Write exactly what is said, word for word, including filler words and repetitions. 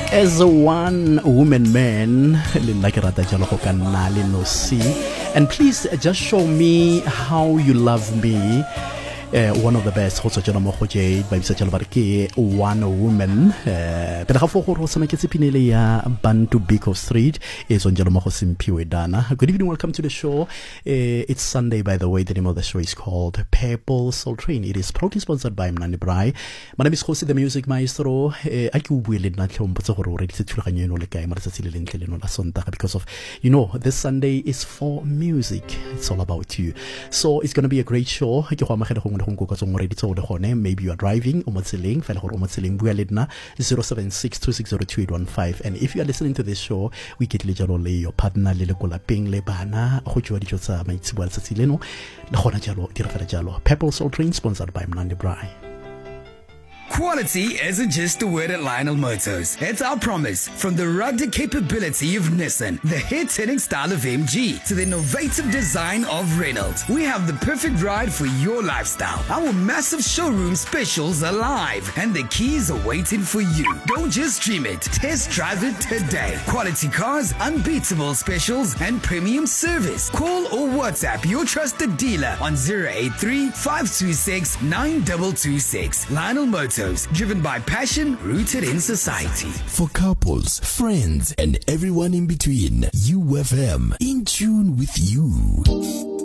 As a one woman man, like and please just show me how you love me. Uh, one of the best also jana mo Jade by bisa jalo barke one woman uh, pero gafo go rosana ke tsepinele ya Bantu Biko Street is on jalo mo go simpiwe dana. Good evening, welcome to the show. Uh, it's Sunday, by the way. The name of the show is called Purple Soul Train. It is proudly sponsored by Mnandi Brai. My name is Jose, the music maestro. I ke buile na tlhompotse gore re ditse thulaganyo eno le kae mara sa tsile lentle leno la Sontaga, because of, you know, this Sunday is for music. It's all about you. So it's going to be a great show. Ke go amagela go maybe you are driving o motseleng fela gore o motseleng bua le nna zero seven six two six zero two eight one five. And if you are listening to this show, we get le jalo le your partner le le kolapeng le bana go tšwa dijo tsa maitseboa letsatsi leno le gona jalo dira fela jalo. Purple Soul Train, sponsored by Mnandi Brai. Quality isn't just a word at Lionel Motors. It's our promise. From the rugged capability of Nissan, the hit-hitting style of M G, to the innovative design of Reynolds, we have the perfect ride for your lifestyle. Our massive showroom specials are live, and the keys are waiting for you. Don't just dream it. Test drive it today. Quality cars, unbeatable specials, and premium service. Call or WhatsApp your trusted dealer on zero eight three, five two six, nine two two six. Lionel Motors. Driven by passion, rooted in society. For couples, friends, and everyone in between, U F M, in tune with you.